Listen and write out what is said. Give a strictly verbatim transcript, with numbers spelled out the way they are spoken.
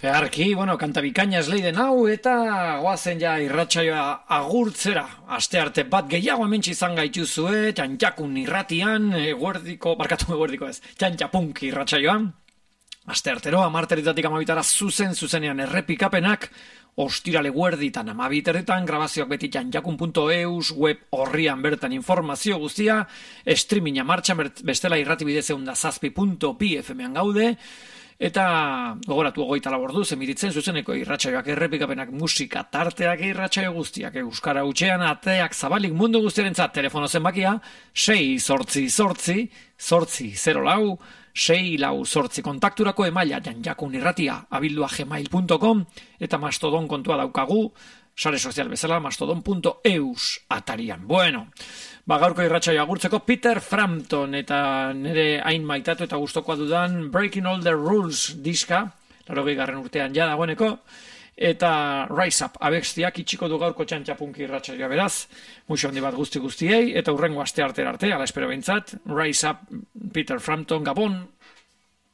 Earki, bueno, kanta bikaina esleiden hau, eta goazen ja irratsaioa agurtzera. Aste arte bat gehiago hementsi izan gaituzue, txantxakun irratian, eguerdiko, barkatu eguerdiko ez, txantxapunk irratsaioan. Aste artero, amarteritatik amabitara zuzen, zuzenean errepikapenak, ostirale guerditan amabiterritan, grabazioak beti txantxakun punto eus, web horrian bertan informazio guztia, streaminga martxan bestela irrati bidezeun da zazpi punto pi ef emean gaude, eta gogoratu ogoita laborduz, emititzen zuzeneko irratsaioak errepikapenak musika tarteak irratsaio guztiak euskara hutsean ateak zabalik mundu guztiarentzat telefono zenbakia sei zortzi zortzi zortzi zero lau sei lau zortzi kontakturako emaila janjakun irratia abildua gmail punto com eta mastodon kontua daukagu sare sozial bezala mastodon punto eus atarian. Bueno, ba, gaurko irratsaioa agurtzeko Peter Frampton eta nire hain maitatu eta gustokoa dudan Breaking All the Rules diska, laurogei garren urtean ja dagoeneko, eta Rise Up abestiak itxiko du gaurko txantxapunki irratsaioa beraz, muxo handi bat guzti guztiei, eta hurrengo aste arte arte, ala espero behintzat, Rise Up Peter Frampton, Gabon!